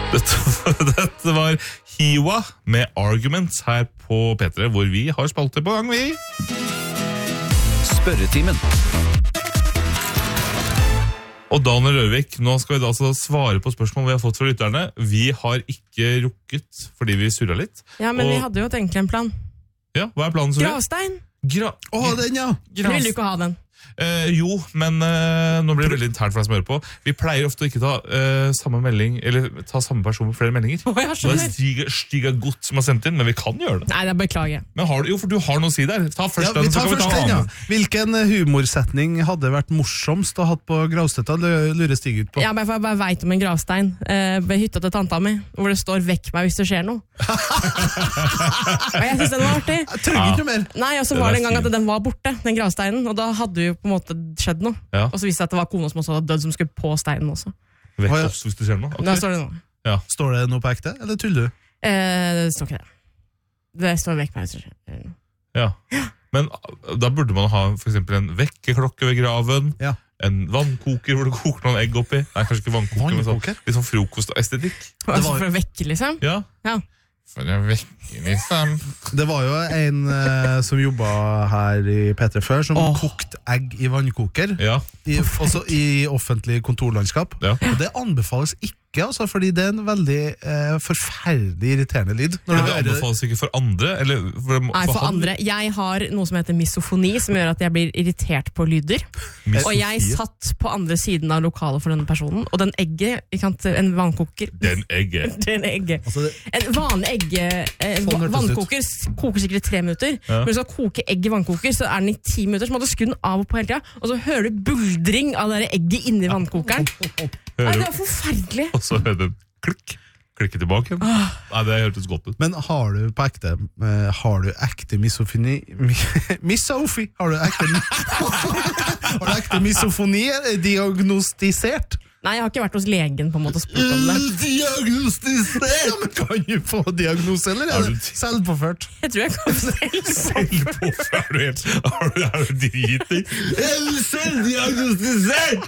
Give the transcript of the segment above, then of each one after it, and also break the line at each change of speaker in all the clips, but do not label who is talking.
Dette var Hiwa med Arguments her på P3, hvor vi har spalte på gang, vi.
Spørretimen.
Og Daniel Rørvik, nå skal vi da altså svare på spørsmål vi har fått fra lytterne. Vi har ikke rukket, fordi vi surret litt.
Ja, men vi hadde jo egentlig en plan.
Ja, hva er planen?
Gravstein!
Den, ja!
Vil du ikke ha den?
Jo, men nå blir det veldig internt for deg som hører på. Vi pleier ofte å ikke ta samme melding, eller ta samme person med flere meldinger.
Jeg skjønner.
Det er Stiga Godt som har sendt inn, men vi kan gjøre det.
Nei, det beklager jeg.
Men for du har noe å si der. Ta først den, så kan vi ta en annen.
Hvilken humorsetning hadde vært morsomst å ha på gravstøtta? Lurer Stig ut på.
Ja, jeg bare vet om en gravstein ved hytta til tanta mi, hvor det står 'vekk meg hvis det skjer noe'. Og jeg synes den var artig.
Jeg trenger ikke mer.
Nei, og så var det en gang at den var borte, den gravsteinen, og da hadde jo på en måte skjedd noe.
Ja.
Og så viste det at det var kona som også hadde dødd, som skulle på steinen også.
Vekk oss hvis det skjer noe. Okay.
Da står det noe.
Ja.
Står det noe på ekte, eller tuller du?
Det står ikke det. Det står 'vekk meg hvis det skjer noe'.
Ja. Men da burde man ha for eksempel en vekkerklokke ved graven.
Ja.
En vannkoker hvor du koker noen egg oppi. Nei, kanskje ikke vannkoker, men sånn, litt sånn frokostestetikk.
Altså for å vekke, liksom?
Ja. For å vekke, liksom.
Det var jo en som jobbet her i P3 før, som kokte egg i vannkoker.
Ja.
Også i offentlig kontorlandskap.
Ja.
Og det anbefales ikke, altså, fordi det er en veldig forferdelig irriterende lyd.
Men det anbefales ikke for andre? Eller
Nei, for andre. Jeg har noe som heter misofoni, som gjør at jeg blir irritert på lyder. Og jeg satt på andre siden av lokalet for denne personen, og den egget, en vannkoker.
Den egget.
Altså
en vanlig vannkoker koker sikkert i 3 minutter, men hvis du skal koke egg i vannkoker, så er den i 10 minutter, så må du skru den av og på hele tiden, og så hører du buldring av det egget inni vannkokeren. Nei, det var forferdelig.
Og så hører du klikke tilbake. Nei, det hørtes godt ut.
Men har du på ekte misofoni? Misofi? Har du ekte misofoni diagnostisert?
Nei, jeg har ikke vært hos legen på en måte og spurt om det.
Diagnostisert? Ja, men kan du få diagnose, eller er det selvpåført?
Jeg tror jeg kan
selvpåført. Er du driting? Selvdiagnostisert!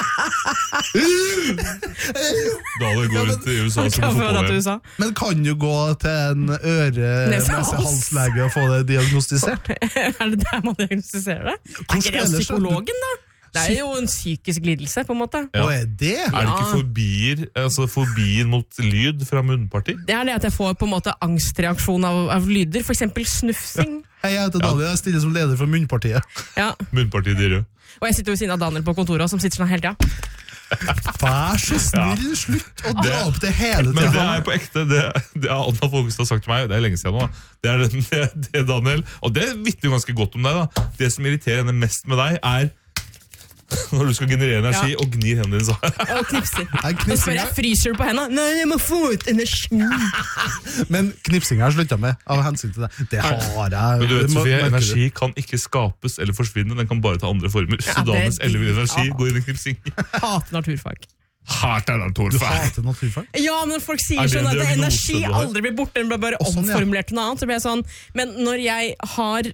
Da går du til USA som fotball.
Men kan du gå til en øre-nese-halslege og få det diagnostisert?
Er det der man diagnostiserer det? Er ikke det psykologen, da? Det er jo en psykisk lidelse, på en måte.
Ja. Og er det?
Er det ikke fobien mot lyd fra munnparti?
Det er det at jeg får på en måte angstreaksjon av lyder, for eksempel snufsing.
Hei, jeg heter Daniel, jeg stiller som leder for munnpartiet.
Ja.
Munnpartiet de røde.
Og jeg sitter jo ved siden av Daniel på kontoret, som sitter sånn hele tiden.
Vær så snill, slutt å dra opp det hele tiden.
Men det er på ekte, det er Anna Folkestad har sagt til meg, det er lenge siden nå, det er Daniel, og det vitner jo ganske godt om deg da. Det som irriterer henne mest med deg er når du skal generere energi og gnir hendene dine så.
Og knipser. Så spør jeg, fryser du på hendene? Nei, jeg må få ut energi.
Men knipsingen har sluttet med, av hensyn til det. Det har jeg.
Men du vet, Sofie, energi kan ikke skapes eller forsvinne, den kan bare ta andre former. Så Daniels elleville energi går inn i knipsing.
Hater naturfag.
Du hater naturfag?
Ja, men folk sier sånn at energi aldri blir borte, den blir bare omformulert til noe annet. Så blir jeg sånn, men når jeg har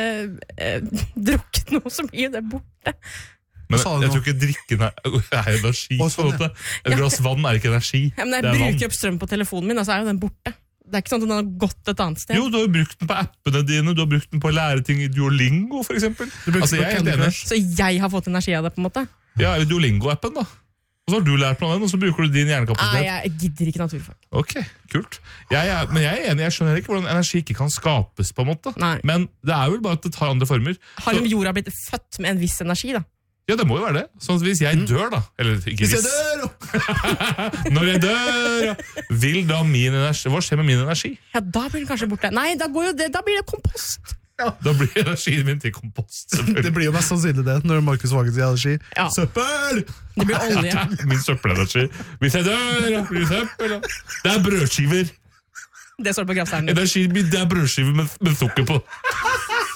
drukket noe, så blir det borte.
Men jeg tror ikke drikken er energi. Et glass vann er ikke energi.
Ja, men jeg bruker opp strøm på telefonen min, så er jo den borte. Det er ikke sånn at den har gått et annet sted.
Jo, du har brukt den på appene dine, du har brukt den på å lære ting i Duolingo, for eksempel. Altså, jeg er helt enig.
Så jeg har fått energi av det, på en måte?
Ja, eller Duolingo-appen da. Og så har du lært noe av den, og så bruker du din hjernekapasitet.
Nei, jeg gidder ikke naturfag.
Ok, kult. Men jeg er enig, jeg skjønner ikke hvordan energi ikke kan skapes, på en måte.
Nei.
Men det er vel bare at det tar andre former.
Har jorda blitt født med en viss energi, da?
Ja, det må jo være det. Sånn at hvis jeg dør da, eller ikke hvis.
Hvis jeg dør!
Når jeg dør, vil da min energi, hva skjer med min energi?
Ja, da blir den kanskje borte. Nei, da blir det kompost.
Ja.
Da blir energien min til kompost.
Det blir jo mest sannsynlig det, når Markus Vagen sier energi.
Ja.
Søppel!
Det blir olje.
Min søppelenergi. Hvis jeg dør, blir det søppel. Det er brødskiver.
Det står på gravsteinen.
Energi, det er brødskiver med sukker på.